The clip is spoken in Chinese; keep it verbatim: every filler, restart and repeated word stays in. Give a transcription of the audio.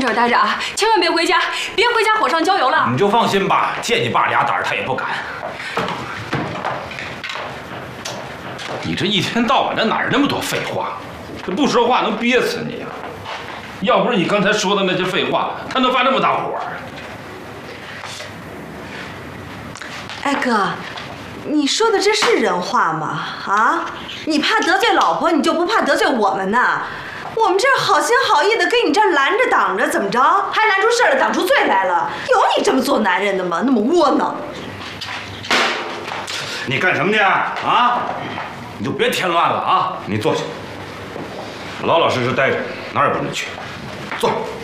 儿待着啊，千万别回家，别回家火上浇油了。 你就放心吧，借你爸俩胆儿，他也不敢。你这一天到晚的哪儿那么多废话？这不说话能憋死你呀！要不是你刚才说的那些废话，他能发这么大火？ 哎哥，你说的这是人话吗？啊，你怕得罪老婆，你就不怕得罪我们呐？我们这儿好心好意的给你这儿拦着挡着，怎么着？还拦出事儿了，挡出罪来了？有你这么做男人的吗？那么窝囊！ 你干什么去啊？ 你就别添乱了啊！ 你坐下，老老实实待着，哪儿也不能去。坐。